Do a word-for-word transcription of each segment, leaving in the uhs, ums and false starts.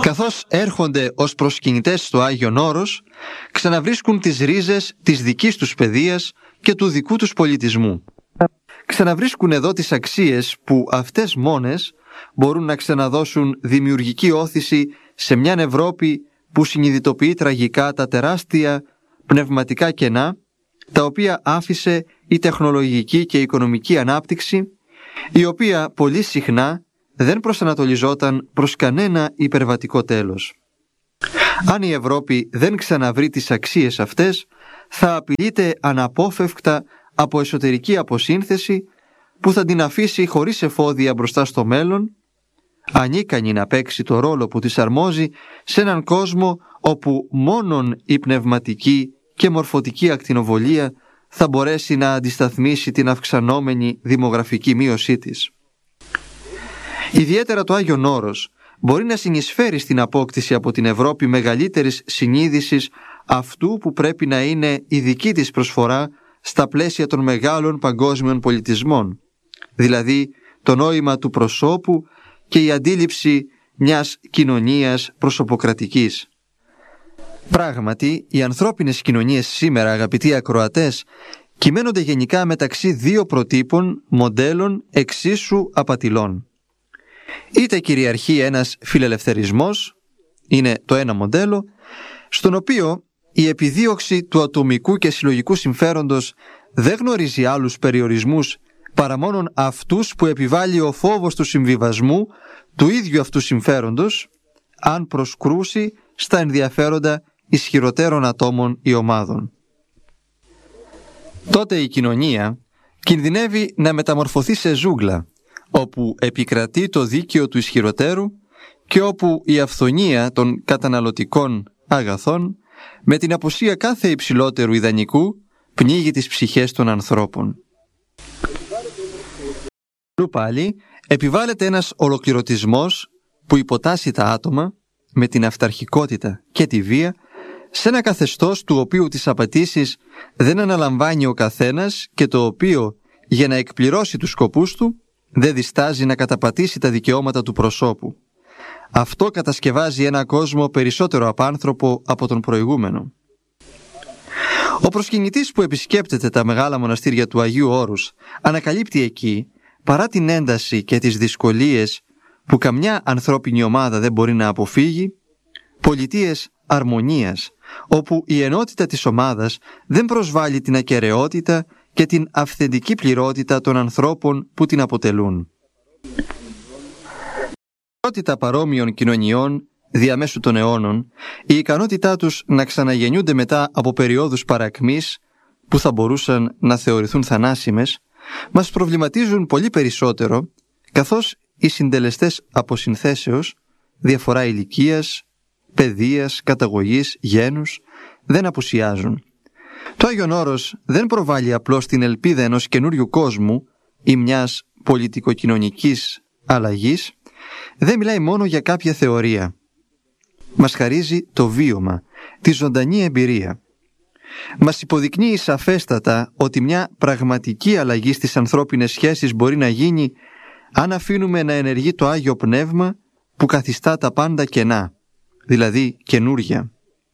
καθώς έρχονται ως προσκυνητές στο Άγιον Όρος, ξαναβρίσκουν τις ρίζες της δικής τους παιδείας και του δικού τους πολιτισμού. Ξαναβρίσκουν εδώ τις αξίες που αυτές μόνες μπορούν να ξαναδώσουν δημιουργική όθηση σε μια Ευρώπη που συνειδητοποιεί τραγικά τα τεράστια πνευματικά κενά, τα οποία άφησε η τεχνολογική και η οικονομική ανάπτυξη, η οποία πολύ συχνά δεν προσανατολιζόταν προς κανένα υπερβατικό τέλος. Αν η Ευρώπη δεν ξαναβρει τις αξίες αυτές, θα απειλείται αναπόφευκτα από εσωτερική αποσύνθεση που θα την αφήσει χωρίς εφόδια μπροστά στο μέλλον, ανίκανη να παίξει το ρόλο που της αρμόζει σε έναν κόσμο όπου μόνον η πνευματική και μορφωτική ακτινοβολία θα μπορέσει να αντισταθμίσει την αυξανόμενη δημογραφική μείωσή της. Ιδιαίτερα το Άγιον Όρος μπορεί να συνεισφέρει στην απόκτηση από την Ευρώπη μεγαλύτερης συνείδησης αυτού που πρέπει να είναι η δική της προσφορά στα πλαίσια των μεγάλων παγκόσμιων πολιτισμών, δηλαδή το νόημα του προσώπου και η αντίληψη μιας κοινωνίας προσωποκρατικής. Πράγματι, οι ανθρώπινες κοινωνίες σήμερα, αγαπητοί ακροατές, κυμαίνονται γενικά μεταξύ δύο προτύπων μοντέλων εξίσου απατηλών. Είτε κυριαρχεί ένας φιλελευθερισμός, είναι το ένα μοντέλο, στον οποίο η επιδίωξη του ατομικού και συλλογικού συμφέροντος δεν γνωρίζει άλλους περιορισμούς παρά μόνον αυτούς που επιβάλλει ο φόβος του συμβιβασμού του ίδιου αυτού συμφέροντος, αν προσκρούσει στα ενδιαφέροντα ισχυροτέρων ατόμων ή ομάδων. Τότε η κοινωνία κινδυνεύει να μεταμορφωθεί σε ζούγκλα, όπου επικρατεί το δίκαιο του ισχυροτέρου και όπου η αυθονία των καταναλωτικών αγαθών με την απουσία κάθε υψηλότερου ιδανικού πνίγει τις ψυχές των ανθρώπων. Αλλού πάλι επιβάλλεται ένας ολοκληρωτισμός που υποτάσσει τα άτομα με την αυταρχικότητα και τη βία σε ένα καθεστώς του οποίου τις απαιτήσεις δεν αναλαμβάνει ο καθένας και το οποίο για να εκπληρώσει τους σκοπούς του δεν διστάζει να καταπατήσει τα δικαιώματα του προσώπου. Αυτό κατασκευάζει ένα κόσμο περισσότερο απάνθρωπο από τον προηγούμενο. Ο προσκυνητής που επισκέπτεται τα μεγάλα μοναστήρια του Αγίου Όρους ανακαλύπτει εκεί, παρά την ένταση και τις δυσκολίες που καμιά ανθρώπινη ομάδα δεν μπορεί να αποφύγει, πολιτείες αρμονίας, όπου η ενότητα της ομάδας δεν προσβάλλει την ακεραιότητα και την αυθεντική πληρότητα των ανθρώπων που την αποτελούν. Η ικανότητα παρόμοιων κοινωνιών διαμέσου των αιώνων, η ικανότητά τους να ξαναγεννιούνται μετά από περιόδους παρακμής που θα μπορούσαν να θεωρηθούν θανάσιμες, μας προβληματίζουν πολύ περισσότερο, καθώς οι συντελεστές αποσυνθέσεως, διαφορά ηλικίας, παιδείας, καταγωγής, γένους, δεν απουσιάζουν. Το Άγιον Όρος δεν προβάλλει απλώς την ελπίδα ενός καινούριου κόσμου ή μιας πολιτικοκοινωνικής αλλαγής, δεν μιλάει μόνο για κάποια θεωρία. Μας χαρίζει το βίωμα, τη ζωντανή εμπειρία. Μας υποδεικνύει σαφέστατα ότι μια πραγματική αλλαγή στις ανθρώπινες σχέσεις μπορεί να γίνει αν αφήνουμε να ενεργεί το Άγιο Πνεύμα που καθιστά τα πάντα κενά, δηλαδή καινούρια.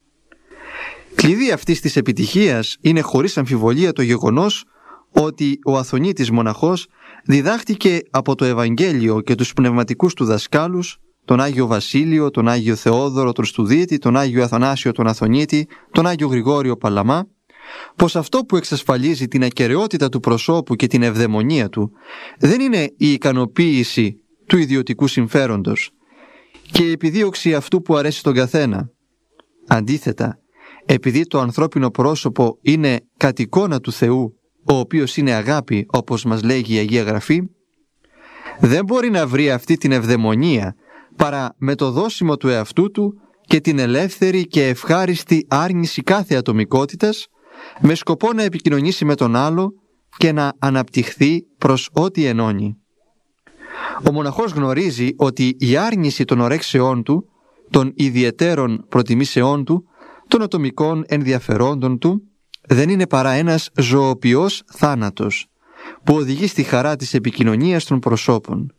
Κλειδί αυτής της επιτυχίας είναι χωρίς αμφιβολία το γεγονός ότι ο Αθωνίτης μοναχός διδάχτηκε από το Ευαγγέλιο και τους πνευματικούς του δασκάλους, τον Άγιο Βασίλειο, τον Άγιο Θεόδωρο, τον Στουδίτη, τον Άγιο Αθανάσιο, τον Αθωνίτη, τον Άγιο Γρηγόριο Παλαμά, πως αυτό που εξασφαλίζει την ακεραιότητα του προσώπου και την ευδαιμονία του δεν είναι η ικανοποίηση του ιδιωτικού συμφέροντος και η επιδίωξη αυτού που αρέσει στον καθένα. Αντίθετα, επειδή το ανθρώπινο πρόσωπο είναι κατ' εικόνα του Θεού, ο οποίος είναι αγάπη, όπως μας λέγει η Αγία Γραφή, δεν μπορεί να βρει αυτή την ευδαιμονία παρά με το δώσιμο του εαυτού του και την ελεύθερη και ευχάριστη άρνηση κάθε ατομικότητας, με σκοπό να επικοινωνήσει με τον άλλο και να αναπτυχθεί προς ό,τι ενώνει. Ο μοναχός γνωρίζει ότι η άρνηση των ορέξεών του, των ιδιαιτέρων προτιμήσεών του, των ατομικών ενδιαφερόντων του, δεν είναι παρά ένας ζωοποιός θάνατος που οδηγεί στη χαρά της επικοινωνίας των προσώπων.